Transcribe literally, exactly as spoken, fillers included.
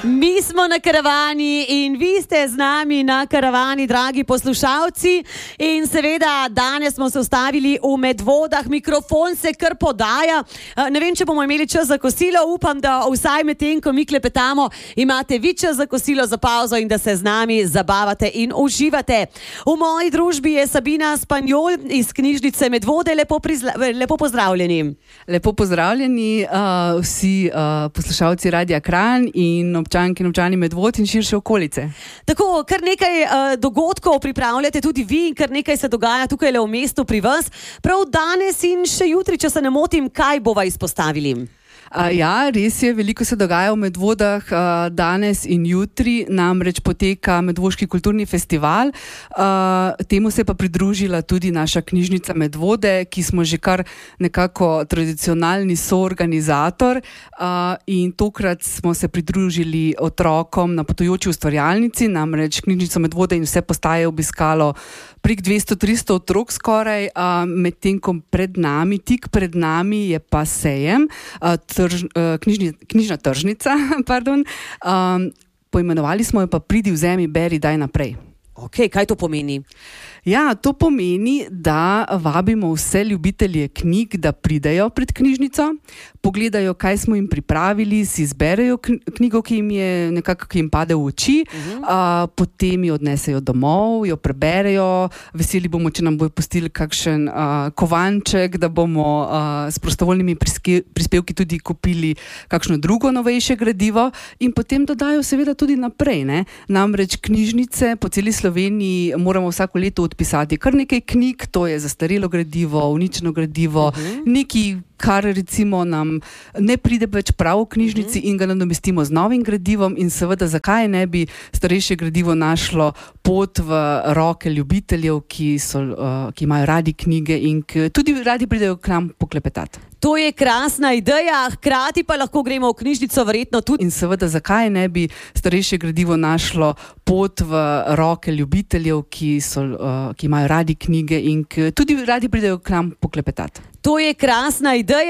Mi smo na karavani in vi ste z nami na karavani, dragi poslušalci. In seveda danes smo se ustavili v Medvodah, mikrofon se kar podaja. Ne vem, če bomo imeli čas za kosilo, upam, da vsaj med tem, ko mi klepetamo, imate vi čas za kosilo, za pauzo in da se z nami zabavate in uživate. V moji družbi je Sabina Spanjol iz knjižnice Medvode. Lepo, prizla, lepo pozdravljeni. Lepo pozdravljeni uh, vsi uh, poslušalci Radia Kranj in občanki in občani Medvod in širše okolice. Tako, kar nekaj uh, dogodkov pripravljate tudi vi in kar nekaj se dogaja tukaj le v mestu pri vas. Prav danes in še jutri, če se ne motim, kaj bova izpostavili? Uh, ja, res je, veliko se dogaja v Medvodah uh, danes in jutri, namreč poteka Medvoški kulturni festival. Uh, temu se je pa pridružila tudi naša knjižnica Medvode, ki smo že kar nekako tradicionalni soorganizator uh, in tokrat smo se pridružili otrokom na potujoči ustvarjalnici, namreč knjižnico Medvode in vse postaje obiskalo prek dvesto tristo otrok skoraj, uh, medtem ko pred nami, tik pred nami je pa sejem, uh, Trž, uh, knjižni, knjižna tržnica, pardon, um, poimenovali smo jo pa Pridi, vzemi, beri, daj naprej. Ok, kaj to pomeni? Ja, to pomeni, da vabimo vse ljubitelje knjig, da pridejo pred knjižnico, pogledajo, kaj smo jim pripravili, si izberejo knjigo, ki jim je nekako, ki jim pade v oči, uh-huh. uh, potem jo odnesejo domov, jo preberejo, veseli bomo, če nam bojo pustili kakšen uh, kovanček, da bomo uh, s prostovoljnimi priske, prispevki tudi kupili kakšno drugo novejše gradivo in potem dodajo seveda tudi naprej, ne? Namreč knjižnice po celi Sloveniji moramo vsako leto odpisati kar nekaj knjig, to je zastarelo gradivo, uničeno gradivo, uh-huh. nekaj, kar recimo nam ne pride več prav v knjižnici uh-huh. in ga nadomestimo z novim gradivom in seveda zakaj ne bi starejše gradivo našlo pot v roke ljubiteljev, ki, so, uh, ki imajo radi knjige in ki tudi radi pridejo k nam poklepetati. To je krasna ideja, hkrati pa lahko gremo v knjižnico verjetno tudi. In seveda, zakaj ne bi starejše gradivo našlo pot v roke ljubiteljev, ki, so, uh, ki imajo radi knjige in ki tudi radi pridejo k nam poklepetati. To je krasna ideja.